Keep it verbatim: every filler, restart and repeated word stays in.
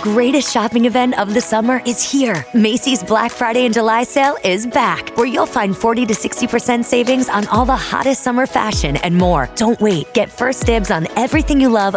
greatest shopping event of the summer is here. Macy's Black Friday and July sale is back, where you'll find forty to sixty percent savings on all the hottest summer fashion and more. Don't wait. Get first dibs on everything you love